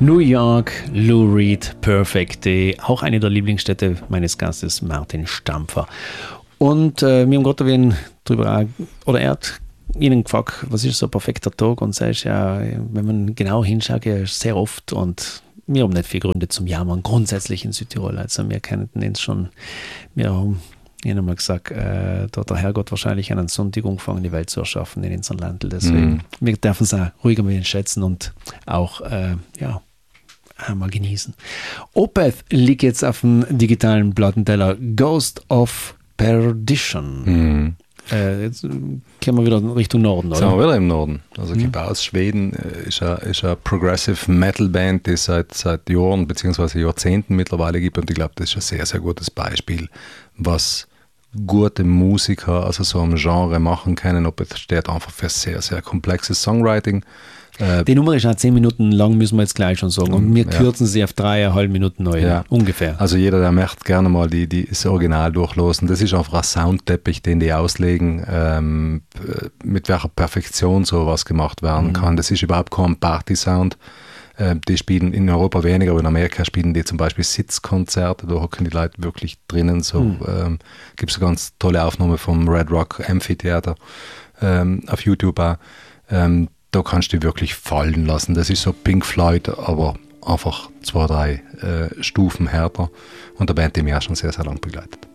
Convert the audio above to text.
New York, Lou Reed, Perfect Day, auch eine der Lieblingsstädte meines Gastes Martin Stampfer. Und wir haben gerade drüber, oder er hat Ihnen gefragt, was ist so ein perfekter Tag? Und sagst ja, wenn man genau hinschaut, ja, sehr oft und wir haben nicht viele Gründe zum Jammern, grundsätzlich in Südtirol. Also wir kennen den schon, wir haben ihnen mal gesagt, da hat der Herrgott wahrscheinlich einen Sonntag angefangen, die Welt zu erschaffen in unserem Land. Deswegen, wir dürfen es auch ruhiger mit ihnen schätzen und auch, mal genießen. Opeth liegt jetzt auf dem digitalen Plattenteller Ghost of Perdition. Jetzt kommen wir wieder in Richtung Norden, oder? Sind wir wieder im Norden. Also aus Schweden ist eine Progressive Metal Band, die es seit Jahren bzw. Jahrzehnten mittlerweile gibt, und ich glaube, das ist ein sehr, sehr gutes Beispiel, was gute Musiker also so einem Genre machen können. Opeth steht einfach für sehr, sehr komplexes Songwriting. Die Nummer ist auch 10 Minuten lang, müssen wir jetzt gleich schon sagen. Und wir kürzen sie auf 3,5 Minuten neu, ungefähr. Also jeder, der möchte, gerne mal das Original durchlosen. Das ist einfach ein Soundteppich, den die auslegen, mit welcher Perfektion sowas gemacht werden kann. Das ist überhaupt kein Party-Sound. Die spielen in Europa weniger, aber in Amerika spielen die zum Beispiel Sitzkonzerte, da hocken die Leute wirklich drinnen. Gibt es eine ganz tolle Aufnahme vom Red Rock Amphitheater auf YouTube auch. Da kannst du dich wirklich fallen lassen. Das ist so Pink Floyd, aber einfach 2, 3 Stufen härter. Und der Band, die mich auch schon sehr, sehr lange begleitet.